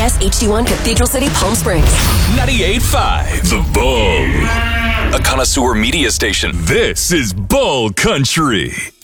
KNSS HD1 Cathedral City, Palm Springs. 98.5 The Bull. A connoisseur media station. This is Bull Country.